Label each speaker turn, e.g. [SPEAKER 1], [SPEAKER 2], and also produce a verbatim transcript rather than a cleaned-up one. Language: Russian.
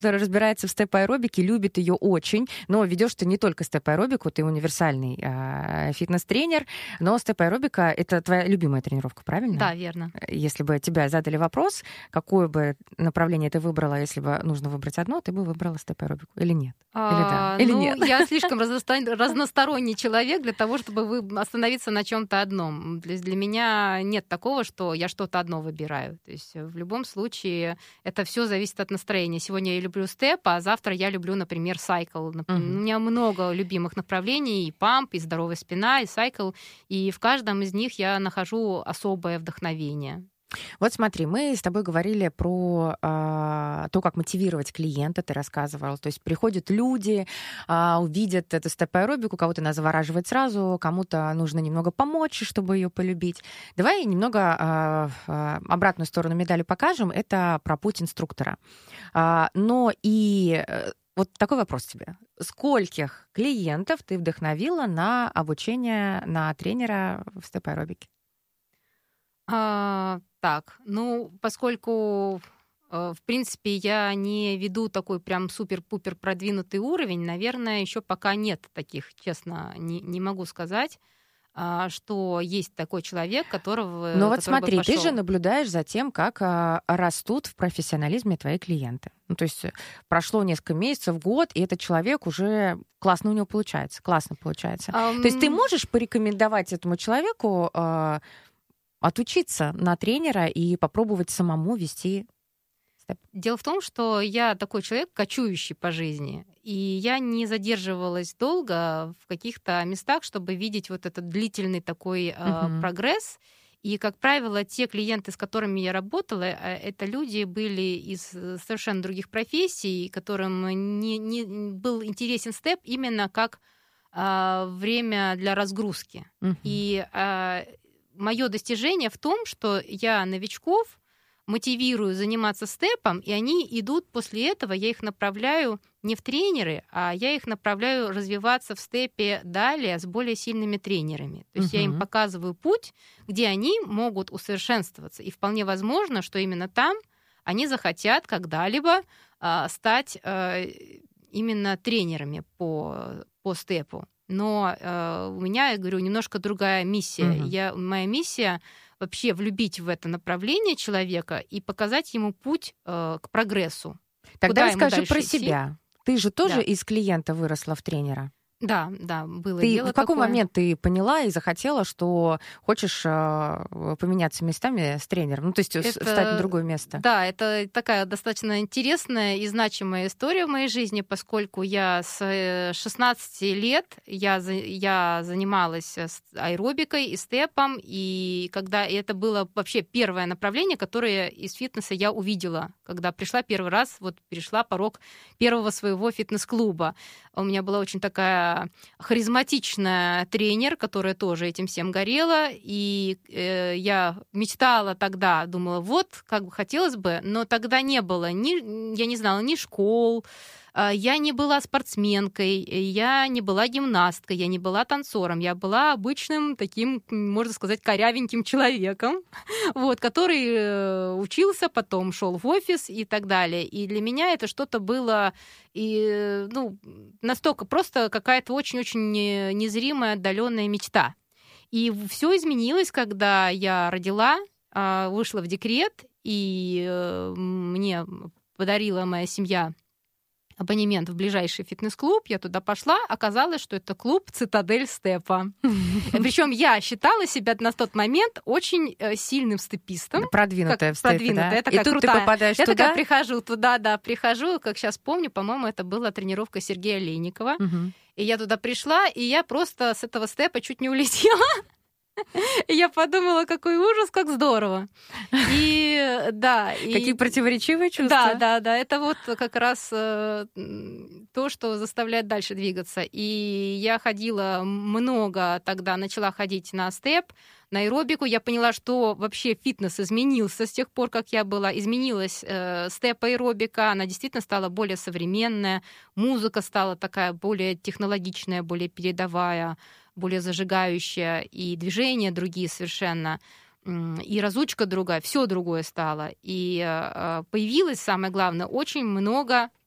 [SPEAKER 1] который разбирается в степ-аэробике, любит ее очень, но ведешь ты не только степ-аэробику, ты универсальный э, фитнес-тренер, но степ-аэробика — это твоя любимая тренировка, правильно?
[SPEAKER 2] Да, верно.
[SPEAKER 1] Если бы тебя задали вопрос, какое бы направление ты выбрала, если бы нужно выбрать одно, ты бы выбрала степ-аэробику или нет?
[SPEAKER 2] А,
[SPEAKER 1] или да, или
[SPEAKER 2] ну,
[SPEAKER 1] нет?
[SPEAKER 2] Я слишком разносто- разносторонний человек для того, чтобы вы остановиться на чем-то одном. Для, для меня нет такого, что я что-то одно выбираю. То есть в любом случае это все зависит от настроения. Сегодня я люблю степ, а завтра я люблю, например, сайкл. Uh-huh. У меня много любимых направлений: и памп, и здоровая спина, и сайкл. И в каждом из них я нахожу особое вдохновение.
[SPEAKER 1] Вот смотри, мы с тобой говорили про а, то, как мотивировать клиента, ты рассказывал. То есть приходят люди, а, увидят эту степ-аэробику, кого-то она завораживает сразу, кому-то нужно немного помочь, чтобы ее полюбить. Давай немного а, а, обратную сторону медали покажем. Это про путь инструктора. А, но и... Вот такой вопрос тебе. Скольких клиентов ты вдохновила на обучение на тренера в степ-аэробике?
[SPEAKER 2] А, так, ну, поскольку, э, в принципе, я не веду такой прям супер-пупер продвинутый уровень, наверное, еще пока нет таких, честно, не, не могу сказать, а, что есть такой человек, которого...
[SPEAKER 1] Ну вот
[SPEAKER 2] который бы
[SPEAKER 1] смотри, ты
[SPEAKER 2] пошел.
[SPEAKER 1] же наблюдаешь за тем, как а, растут в профессионализме твои клиенты. Ну, то есть прошло несколько месяцев, год, и этот человек уже классно у него получается, классно получается.
[SPEAKER 2] Ам,
[SPEAKER 1] То есть ты можешь порекомендовать этому человеку а, отучиться на тренера и попробовать самому вести степ?
[SPEAKER 2] Дело в том, что я такой человек, кочующий по жизни, и я не задерживалась долго в каких-то местах, чтобы видеть вот этот длительный такой э,
[SPEAKER 1] Мгм.
[SPEAKER 2] прогресс. И, как правило, те клиенты, с которыми я работала, э, это люди были из э, совершенно других профессий, которым не, не был интересен степ именно как э, время для разгрузки.
[SPEAKER 1] Мгм.
[SPEAKER 2] И э, мое достижение в том, что я новичков мотивирую заниматься степом, и они идут после этого, я их направляю не в тренеры, а я их направляю развиваться в степе далее с более сильными тренерами. То есть я им
[SPEAKER 1] Мгм.
[SPEAKER 2] показываю путь, где они могут усовершенствоваться. И вполне возможно, что именно там они захотят когда-либо а, стать а, именно тренерами по, по степу. Но э, у меня, я говорю, немножко другая миссия.
[SPEAKER 1] Мгм.
[SPEAKER 2] Я, моя миссия вообще влюбить в это направление человека и показать ему путь э, к прогрессу.
[SPEAKER 1] Тогда
[SPEAKER 2] Куда ему
[SPEAKER 1] расскажи
[SPEAKER 2] дальше
[SPEAKER 1] про
[SPEAKER 2] идти?
[SPEAKER 1] себя. Ты же тоже
[SPEAKER 2] Да.
[SPEAKER 1] из клиента выросла в тренера.
[SPEAKER 2] Да, да, было
[SPEAKER 1] Ты
[SPEAKER 2] дело
[SPEAKER 1] в какой
[SPEAKER 2] такое.
[SPEAKER 1] момент ты поняла и захотела, что хочешь э, поменяться местами с тренером? Ну, то есть с-
[SPEAKER 2] Это-
[SPEAKER 1] встать на другое место?
[SPEAKER 2] Да, это такая достаточно интересная и значимая история в моей жизни, поскольку я с э, шестнадцати лет я, за- я занималась э, с аэробикой и степом, и когда и это было вообще первое направление, которое из фитнеса я увидела, когда пришла первый раз, вот перешла порог первого своего фитнес-клуба. У меня была очень такая харизматичная тренер, которая тоже этим всем горела, и э, я мечтала тогда, думала, вот, как бы хотелось бы, но тогда не было, ни, я не знала ни школ, э, я не была спортсменкой, я не была гимнасткой, я не была танцором, я была обычным таким, можно сказать, корявеньким человеком, вот, который э, учился, потом шел в офис и так далее. И для меня это что-то было и, ну, настолько просто какая-то очень-очень не- незримая, отдаленная мечта. И все изменилось, когда я родила, а, вышла в декрет, и э, мне подарила моя семья абонемент в ближайший фитнес-клуб. Я туда пошла, оказалось, что это клуб «Цитадель степа». Причем я считала себя на тот момент очень э, сильным степистом.
[SPEAKER 1] Продвинутая
[SPEAKER 2] Как
[SPEAKER 1] в степе,
[SPEAKER 2] продвинутая,
[SPEAKER 1] да?
[SPEAKER 2] это
[SPEAKER 1] И
[SPEAKER 2] как
[SPEAKER 1] тут
[SPEAKER 2] крутая.
[SPEAKER 1] ты попадаешь
[SPEAKER 2] Я
[SPEAKER 1] туда?
[SPEAKER 2] такая прихожу туда, да, прихожу, как сейчас помню, по-моему, это была тренировка Сергея Лейникова.
[SPEAKER 1] Мгм.
[SPEAKER 2] И я туда пришла, и я просто с этого степа чуть не улетела. И я подумала, какой ужас, как здорово. И да. и-
[SPEAKER 1] Какие противоречивые чувства.
[SPEAKER 2] Да, да, да. Это вот как раз э, м, то, что заставляет дальше двигаться. И я ходила много тогда, начала ходить на степ, на аэробику. Я поняла, что вообще фитнес изменился с тех пор, как я была. Изменилась э, степ-аэробика, она действительно стала более современная. Музыка стала такая более технологичная, более передовая, более зажигающая, и движения другие совершенно, м, и разучка другая, все другое стало. И э, появилось, самое главное, очень много